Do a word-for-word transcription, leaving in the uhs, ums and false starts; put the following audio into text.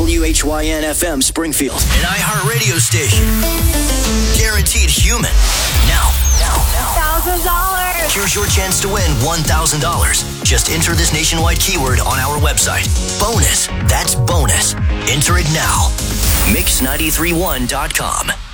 W H Y N F M Springfield. An iHeartRadio station. Guaranteed human. Now, now, now. one thousand dollars. Here's your chance to win one thousand dollars. Just enter this nationwide keyword on our website. Bonus. That's bonus. Enter it now. mix nine three one dot com.